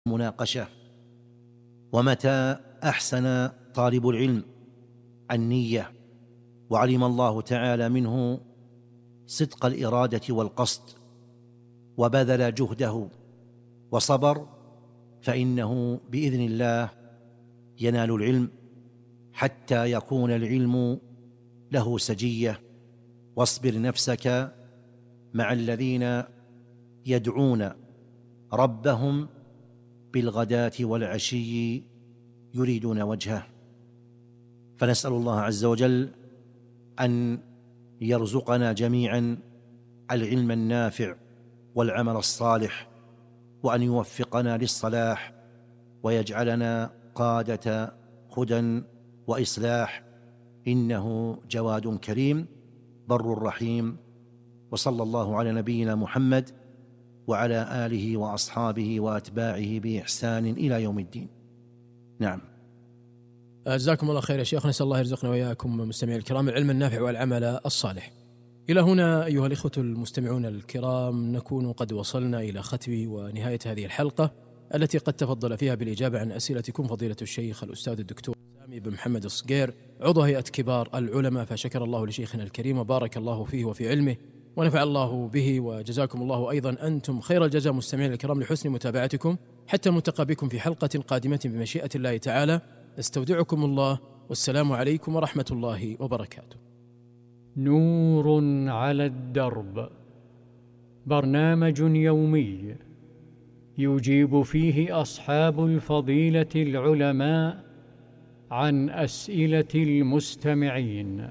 مناقشة. ومتى أحسن طالب العلم النية وعلم الله تعالى منه صدق الإرادة والقصد وبذل جهده وصبر، فإنه بإذن الله ينال العلم حتى يكون العلم له سجية. واصبر نفسك مع الذين يدعون ربهم بالغداة والعشي يريدون وجهه. فنسأل الله عز وجل أن يرزقنا جميعا العلم النافع والعمل الصالح، وأن يوفقنا للصلاح ويجعلنا قادة هدى وإصلاح، إنه جواد كريم بر رحيم. وصلى الله على نبينا محمد وعلى آله وأصحابه وأتباعه بإحسان إلى يوم الدين. نعم. جزاكم الله خير يا شيخ، نسأل الله يرزقنا وإياكم مستمعي الكرام العلم النافع والعمل الصالح. إلى هنا أيها الإخوة المستمعون الكرام نكون قد وصلنا إلى ختم ونهاية هذه الحلقة التي قد تفضل فيها بالإجابة عن أسئلتكم فضيلة الشيخ الأستاذ الدكتور سامي بن محمد الصقير عضو هيئة كبار العلماء، فشكر الله لشيخنا الكريم وبارك الله فيه وفي علمه ونفع الله به، وجزاكم الله أيضا أنتم خير الجزاء مستمعين الكرام لحسن متابعتكم، حتى نلتقي بكم في حلقة قادمة بمشيئة الله تعالى. استودعكم الله، والسلام عليكم ورحمة الله وبركاته. نور على الدرب، برنامج يومي يجيب فيه أصحاب الفضيلة العلماء عن أسئلة المستمعين.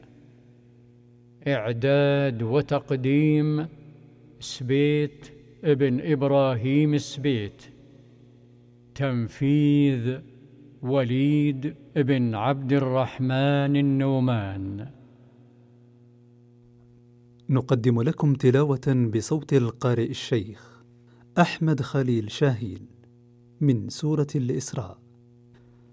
إعداد وتقديم سبيت ابن إبراهيم سبيت. تنفيذ وليد ابن عبد الرحمن النومان. نقدم لكم تلاوة بصوت القارئ الشيخ أحمد خليل شاهين من سورة الإسراء.